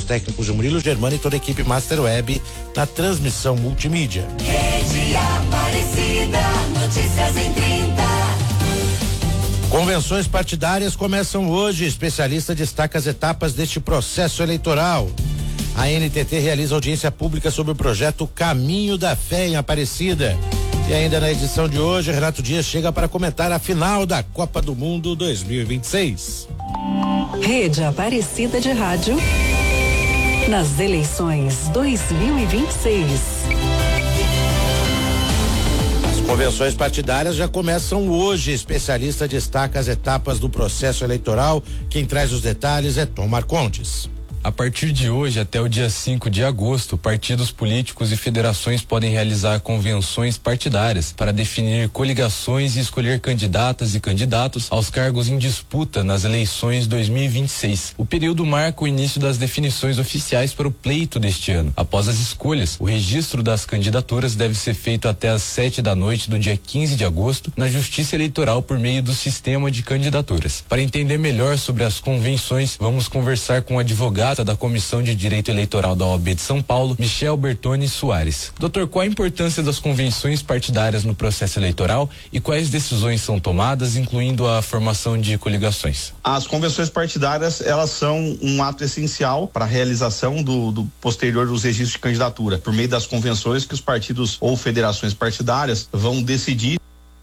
trabalhos técnicos de Murilo Germano e toda a equipe Master Web na transmissão multimídia. Rede Aparecida, notícias em 30. Convenções partidárias começam hoje. Especialista destaca as etapas deste processo eleitoral. A NTT realiza audiência pública sobre o projeto Caminho da Fé em Aparecida. E ainda na edição de hoje, Renato Dias chega para comentar a final da Copa do Mundo 2026. Rede Aparecida de Rádio nas eleições 2026. As convenções partidárias já começam hoje. Especialista destaca as etapas do processo eleitoral. Quem traz os detalhes é Tom Marcondes. A partir de hoje até o dia 5 de agosto, partidos políticos e federações podem realizar convenções partidárias para definir coligações e escolher candidatas e candidatos aos cargos em disputa nas eleições 2026. O período marca o início das definições oficiais para o pleito deste ano. Após as escolhas, o registro das candidaturas deve ser feito até às 7 da noite do dia 15 de agosto na Justiça Eleitoral por meio do sistema de candidaturas. Para entender melhor sobre as convenções, vamos conversar com o advogado da Comissão de Direito Eleitoral da OAB de São Paulo, Michel Bertoni Soares. Doutor, qual a importância das convenções partidárias no processo eleitoral e quais decisões são tomadas, incluindo a formação de coligações? As convenções partidárias, elas são um ato essencial para a realização do posterior dos registros de candidatura, por meio das convenções que os partidos ou federações partidárias vão decidir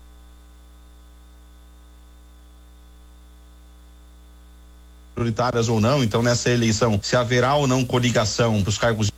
prioritárias ou não. Então, nessa eleição, se haverá ou não coligação para os cargos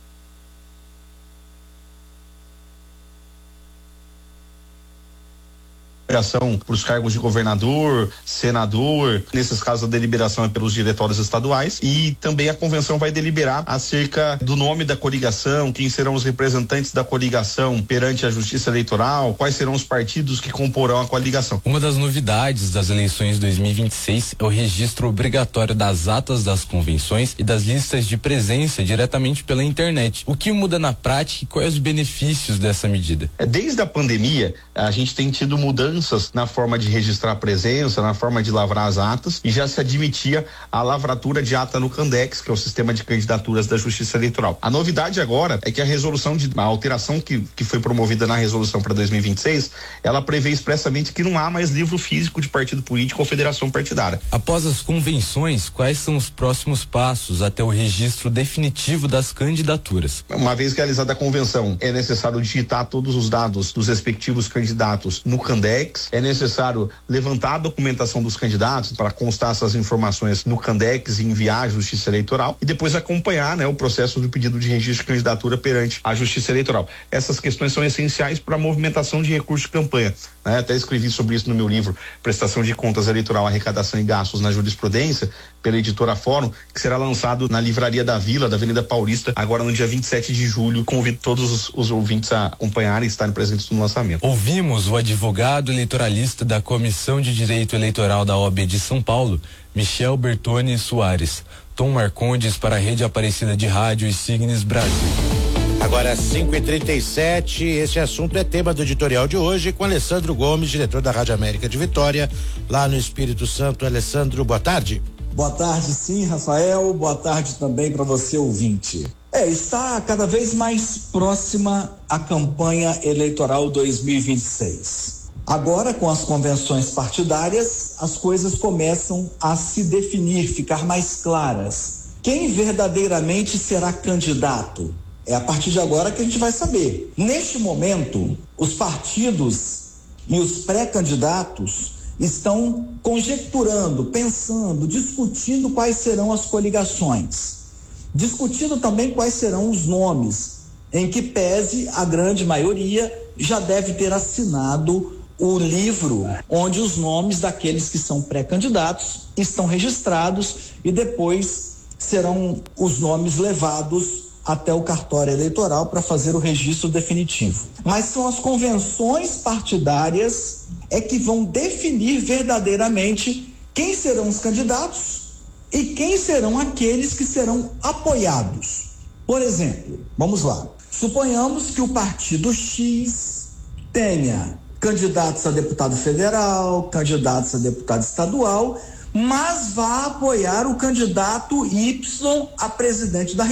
para os cargos de governador, senador, nesses casos a deliberação é pelos diretórios estaduais, e também a convenção vai deliberar acerca do nome da coligação, quem serão os representantes da coligação perante a Justiça Eleitoral, quais serão os partidos que comporão a coligação. Uma das novidades das eleições 2026 é o registro obrigatório das atas das convenções e das listas de presença diretamente pela internet. O que muda na prática e quais os benefícios dessa medida? Desde a pandemia, a gente tem tido mudanças na forma de registrar a presença, na forma de lavrar as atas, e já se admitia a lavratura de ata no Candex, que é o sistema de candidaturas da Justiça Eleitoral. A novidade agora é que a alteração que foi promovida na resolução para 2026, ela prevê expressamente que não há mais livro físico de partido político ou federação partidária. Após as convenções, quais são os próximos passos até o registro definitivo das candidaturas? Uma vez realizada a convenção, é necessário digitar todos os dados dos respectivos candidatos no Candex. É necessário levantar a documentação dos candidatos para constar essas informações no Candex e enviar à Justiça Eleitoral, e depois acompanhar, o processo do pedido de registro de candidatura perante a Justiça Eleitoral. Essas questões são essenciais para a movimentação de recursos de campanha. Até escrevi sobre isso no meu livro Prestação de Contas Eleitoral, Arrecadação e Gastos na Jurisprudência, pela editora Fórum, que será lançado na Livraria da Vila, da Avenida Paulista, agora no dia 27 de julho. Convido todos os ouvintes a acompanharem e estarem presentes no lançamento. Ouvimos o advogado eleitoralista da Comissão de Direito Eleitoral da OAB de São Paulo, Michel Bertoni Soares. Tom Marcondes para a Rede Aparecida de Rádio e Signes Brasil. Agora 5h37, esse assunto é tema do editorial de hoje com Alessandro Gomes, diretor da Rádio América de Vitória, lá no Espírito Santo. Alessandro, boa tarde. Boa tarde, sim, Rafael. Boa tarde também para você, ouvinte. Está cada vez mais próxima a campanha eleitoral 2026. Agora, com as convenções partidárias, as coisas começam a se definir, ficar mais claras. Quem verdadeiramente será candidato? É a partir de agora que a gente vai saber. Neste momento, os partidos e os pré-candidatos estão conjecturando, pensando, discutindo quais serão as coligações, discutindo também quais serão os nomes, em que pese a grande maioria já deve ter assinado o livro onde os nomes daqueles que são pré-candidatos estão registrados e depois serão os nomes levados até o cartório eleitoral para fazer o registro definitivo. Mas são as convenções partidárias que vão definir verdadeiramente quem serão os candidatos e quem serão aqueles que serão apoiados. Por exemplo, vamos lá. Suponhamos que o partido X tenha candidatos a deputado federal, candidatos a deputado estadual, mas vá apoiar o candidato Y a presidente da